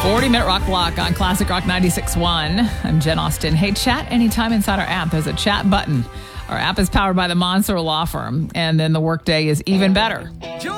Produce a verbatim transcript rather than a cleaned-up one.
forty-minute rock block on Classic Rock ninety-six point one. I'm Jen Austen. Hey, chat anytime inside our app. There's a chat button. Our app is powered by the Monster Law Firm, and then the workday is even better.